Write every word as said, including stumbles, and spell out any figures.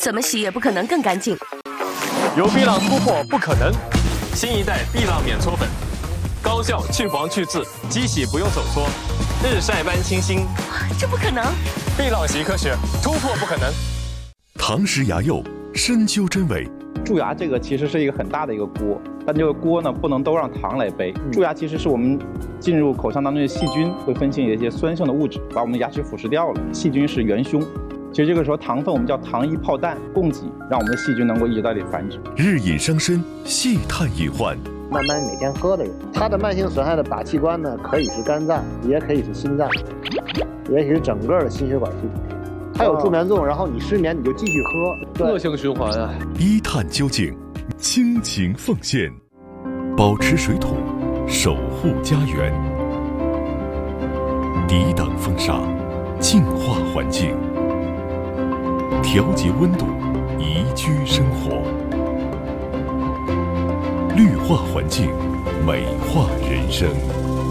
怎么洗也不可能更干净。 有碧浪突破不可能，新一代碧浪免搓粉，高效去黄去渍，机洗不用手搓，日晒般清新。 这不可能！ 碧浪洗科学，突破不可能。 唐氏牙釉，深究真伪。 蛀牙这个其实是一个很大的一个锅，但这个锅呢不能都让糖来背。蛀牙其实是我们进入口腔当中的细菌会分泌一些酸性的物质，把我们的牙齿腐蚀掉了。细菌是元凶。其实这个时候糖分我们叫糖衣炮弹供给，让我们的细菌能够一直在这里繁殖。 日饮伤身，细探隐患。 慢慢每天喝的人，它的慢性损害的靶器官呢，可以是肝脏，也可以是心脏，也可以是整个的心血管系统。它有助眠作用，然后你失眠你就继续喝， 恶性循环啊！ 一探究竟，倾情奉献，保持水土，守护家园，抵挡风沙，净化环境，调节温度，宜居生活，绿化环境，美化人生。